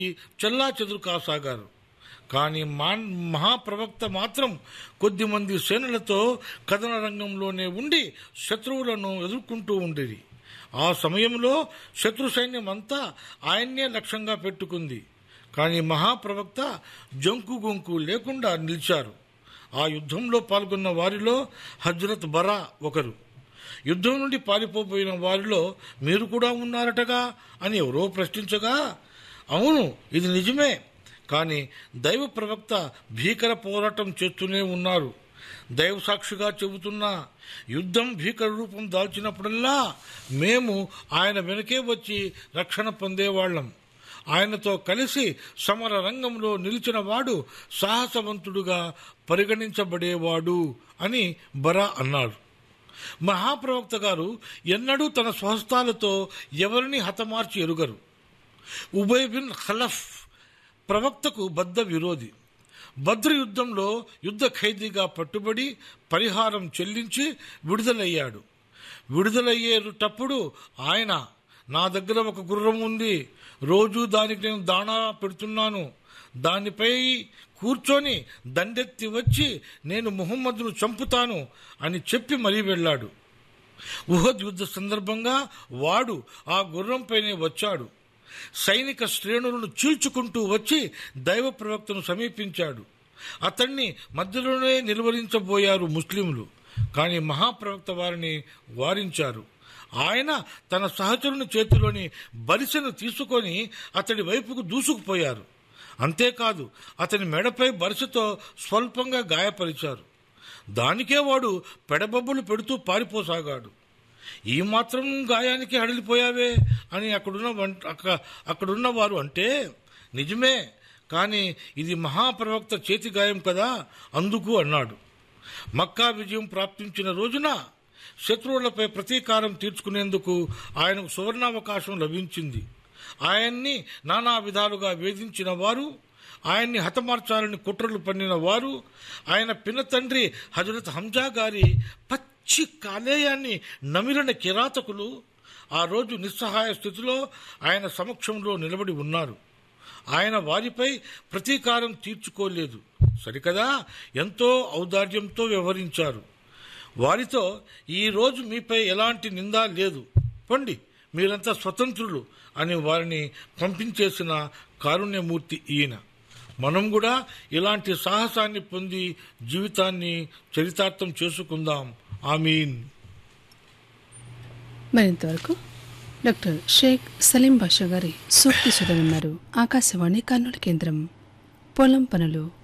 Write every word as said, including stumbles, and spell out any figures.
చెల్లా చెదురు కాసాగారు. కానీ మాన్ మహాప్రవక్త మాత్రం కొద్దిమంది సేనలతో కథన రంగంలోనే ఉండి శత్రువులను ఎదుర్కొంటూ ఉండేది. ఆ సమయంలో శత్రు సైన్యం అంతా ఆయన్నే లక్ష్యంగా పెట్టుకుంది. కానీ మహాప్రవక్త జంకు గొంకు లేకుండా నిలిచారు. ఆ యుద్ధంలో పాల్గొన్న వారిలో హజ్రత్ బరా ఒకరు. యుద్ధం నుండి పారిపోయిన వారిలో మీరు కూడా ఉన్నారటగా అని ఎవరో ప్రశ్నించగా, అవును, ఇది నిజమే, కానీ దైవ ప్రవక్త భీకర పోరాటం చేస్తూనే ఉన్నారు. దైవ సాక్షిగా చెబుతున్నా, యుద్ధం భీకర రూపం దాల్చినప్పుడల్లా మేము ఆయన వెనకే వచ్చి రక్షణ పొందేవాళ్లం. ఆయనతో కలిసి సమర రంగంలో నిలిచిన వాడు సాహసవంతుడుగా పరిగణించబడేవాడు అని బరా అన్నారు. మహాప్రవక్త గారు ఎన్నడూ తన స్వహస్తాలతో ఎవరిని హతమార్చి ఎరుగరు. ఉబయ్ బిన్ ఖలఫ్ ప్రవక్తకు బద్ద విరోధి. బద్ర్ యుద్ధంలో యుద్ధ ఖైదీగా పట్టుబడి పరిహారం చెల్లించి విడుదలయ్యాడు. విడుదలయ్యేటప్పుడు ఆయన, నా దగ్గర ఒక గుర్రం ఉంది, రోజు దానికి నేను దాణా పెడుతున్నాను, దానిపై కూర్చొని దండెత్తి వచ్చి నేను ముహమ్మద్ను చంపుతాను అని చెప్పి మరీ వెళ్ళాడు. ఉహద్ యుద్ధ సందర్భంగా వాడు ఆ గుర్రంపైనే వచ్చాడు. సైనిక శ్రేణులను చీల్చుకుంటూ వచ్చి దైవ ప్రవక్తను సమీపించాడు. అతన్ని మధ్యలోనే నిలువరించబోయారు ముస్లింలు. కానీ మహాప్రవక్త వారిని వారించారు. ఆయన తన సహచరుని చేతిలోని బరిసెను తీసుకొని అతడి వైపుకు దూసుకుపోయారు. అంతేకాదు, అతని మెడపై బరిసెతో స్వల్పంగా గాయపరిచారు. దానికే వాడు పెడబొబ్బులు పెడుతూ పారిపోసాగాడు. ఈ మాత్రం గాయానికి హడలిపోయావే అని అక్కడున్న అక్కడున్న వారు అంటే, నిజమే, కానీ ఇది మహాప్రవక్త చేతి గాయం కదా అందుకు అన్నాడు. మక్కా విజయం ప్రాప్తించిన రోజున శత్రువులపై ప్రతీకారం తీర్చుకునేందుకు ఆయనకు సువర్ణావకాశం లభించింది. ఆయన్ని నానా విధాలుగా వేధించిన వారు, ఆయన్ని హతమార్చాలని కుట్రలు పన్నిన వారు, ఆయన పినతండ్రి హజరత్ హంజా గారి పచ్చి కాలేయాన్ని నమిలిన కిరాతకులు ఆ రోజు నిస్సహాయ స్థితిలో ఆయన సమక్షంలో నిలబడి ఉన్నారు. ఆయన వారిపై ప్రతీకారం తీర్చుకోలేదు సరికదా, ఎంతో ఔదార్యంతో వ్యవహరించారు. వారితో, ఈ రోజు మీపై ఎలాంటి నింద లేదు, పండి, మీరంతా స్వతంత్రులు అని వారిని పంపించేసిన కారుణ్యమూర్తి ఈయన. మనం కూడా ఇలాంటి సాహసాన్ని పొంది జీవితాన్ని చరితార్థం చేసుకుందాం. ఆమీన్. మరింతవరకు డాక్టర్ షేక్ సలీం బాషా గారి సూక్తి చదవన్నారు. ఆకాశవాణి కర్నూలు కేంద్రం. పొలం పనులు